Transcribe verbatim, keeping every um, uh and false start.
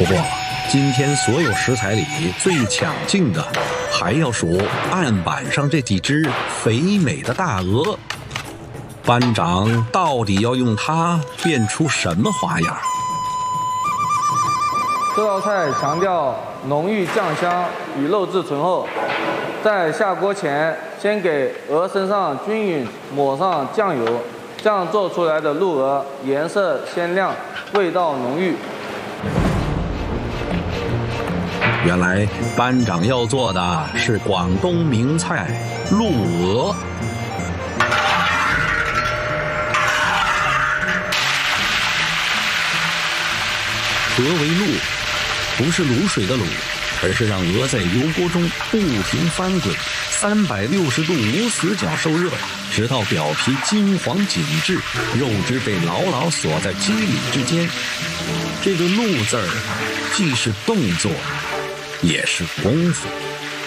不过今天所有食材里最抢镜的，还要数案板上这几只肥美的大鹅。班长到底要用它变出什么花样？ 这道菜强调浓郁酱香与肉质醇厚。在下锅前，先给鹅身上均匀抹上酱油，这样做出来的鹿鹅颜色鲜亮，味道浓郁。 原来班长要做的是广东名菜鹿鹅。何为鹿？不是卤水的卤，而是让鹅在油锅中不停翻滚，三百六十度无死角受热，直到表皮金黄紧致，肉汁被牢牢锁在肌理之间。这个鹿字儿，既是动作，也是功夫。